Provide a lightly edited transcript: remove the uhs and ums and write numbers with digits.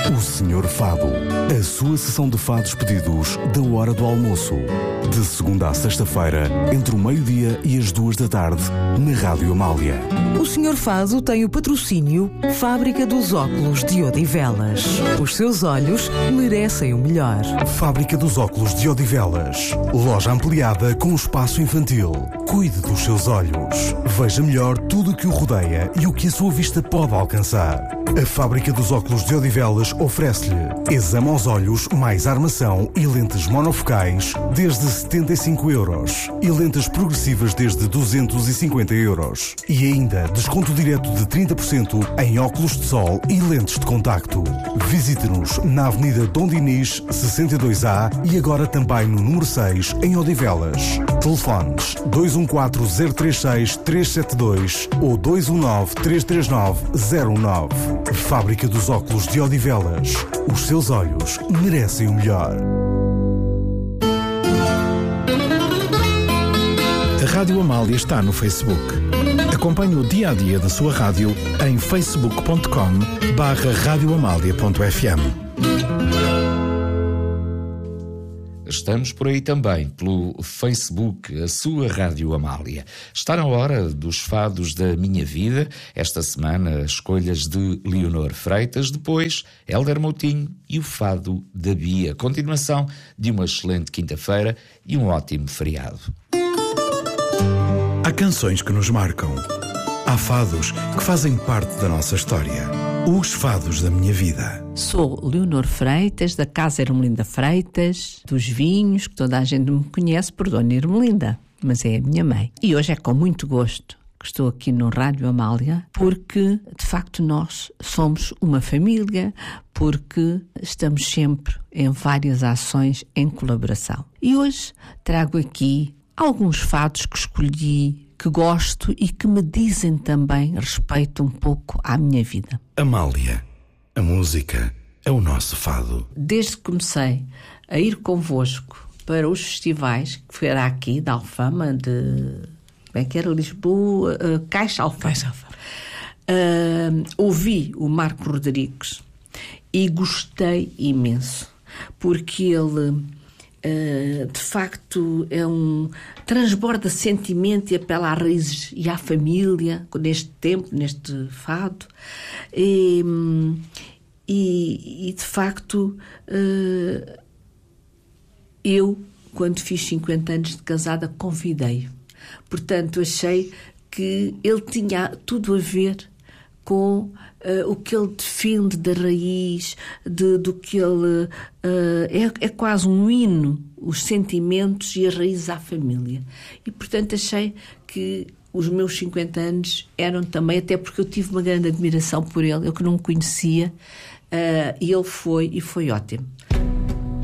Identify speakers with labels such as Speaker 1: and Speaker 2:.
Speaker 1: O Senhor Fado, a sua sessão de fados pedidos da hora do almoço. De segunda a sexta-feira, entre o meio-dia e as 2 da tarde, na Rádio Amália.
Speaker 2: O Senhor Fado tem o patrocínio Fábrica dos Óculos de Odivelas. Os seus olhos merecem o melhor.
Speaker 1: Fábrica dos Óculos de Odivelas. Loja ampliada com espaço infantil. Cuide dos seus olhos. Veja melhor tudo o que o rodeia e o que a sua vista pode alcançar. A Fábrica dos Óculos de Odivelas oferece-lhe exame aos olhos mais armação e lentes monofocais desde 75 euros e lentes progressivas desde 250 euros. E ainda desconto direto de 30% em óculos de sol e lentes de contacto. Visite-nos na Avenida Dom Dinis, 62A e agora também no número 6 em Odivelas. Telefones 214-036-372 ou 219-339-019. Fábrica dos Óculos de Odivelas. Os seus olhos merecem o melhor.
Speaker 3: A Rádio Amália está no Facebook. Acompanhe o dia-a-dia da sua rádio em facebook.com/radioamalia.fm.
Speaker 4: Estamos por aí também, pelo Facebook, a sua Rádio Amália. Está na hora dos fados da minha vida. Esta semana, escolhas de Leonor Freitas, depois Hélder Moutinho e o fado da Bia. Continuação de uma excelente quinta-feira e um ótimo feriado.
Speaker 3: Há canções que nos marcam. Há fados que fazem parte da nossa história. Os fados da minha vida.
Speaker 5: Sou Leonor Freitas, da Casa Ermelinda Freitas, dos vinhos, que toda a gente me conhece por Dona Ermelinda, mas é a minha mãe. E hoje é com muito gosto que estou aqui no Rádio Amália, porque de facto nós somos uma família, porque estamos sempre em várias ações em colaboração. E hoje trago aqui alguns fados que escolhi, que gosto e que me dizem também respeito um pouco à minha vida.
Speaker 3: Amália, a música é o nosso fado.
Speaker 5: Desde que comecei a ir convosco para os festivais, que era aqui, da Alfama, como é que era, Lisboa, Caixa Alfama. Ouvi o Marco Rodrigues e gostei imenso, porque ele... de facto transborda sentimento e apela às raízes e à família neste tempo, neste fado e de facto eu, quando fiz 50 anos de casada, convidei-o. Portanto, achei que ele tinha tudo a ver com o que ele defende da raiz, do que ele... é quase um hino, os sentimentos e as raízes à família. E, portanto, achei que os meus 50 anos eram também, até porque eu tive uma grande admiração por ele, eu que não o conhecia, e ele foi ótimo.